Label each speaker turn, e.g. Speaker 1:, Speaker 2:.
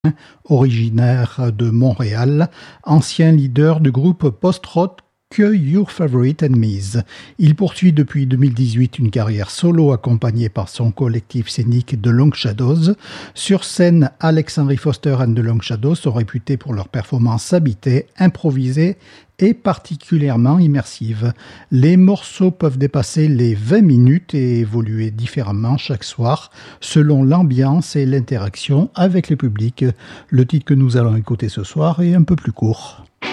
Speaker 1: originaire de Montréal, ancien leader du groupe post-rock Your Favorite Enemies. Il poursuit depuis 2018 une carrière solo accompagnée par son collectif scénique The Long Shadows. Sur scène, Alex Henry Foster and The Long Shadows sont réputés pour leurs performances habitées, improvisées et particulièrement immersives. Les morceaux peuvent dépasser les 20 minutes et évoluer différemment chaque soir selon l'ambiance et l'interaction avec le public. Le titre que nous allons écouter ce soir est un peu plus court.